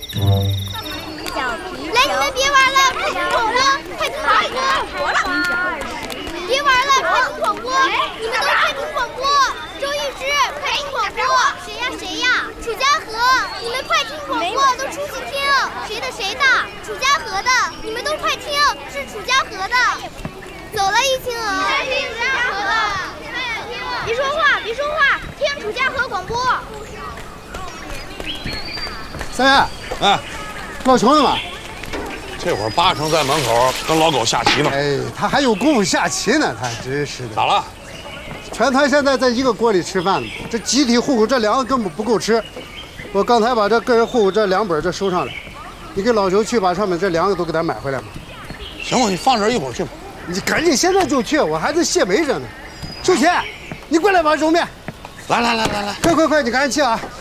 来，你们别玩了，快听广播，快听广播！别玩了，快听广播！你们都快听广播！周玉芝，快听广播！谁呀？楚家河，你们快听广播，都出去听！谁的？楚家河的，你们都快听，是楚家河的。走了，易清娥。听楚家河的。别说话，听楚家河广播。 三爷， 哎， 老穷了吗？ 这会儿八成在门口跟老狗下棋呢。 哎，他还有功夫下棋呢，他真是的。 咋了？ 全团现在在一个锅里吃饭呢，这集体户口这2个根本不够吃。我刚才把这个人户口这2本这收上来，你给老周去把上面这2个都给他买回来嘛。 行吧，你放这儿一会儿去吧。 你赶紧现在就去，我还在卸煤着呢。秀琴，你过来把揉面。 来， 快，你赶紧去啊！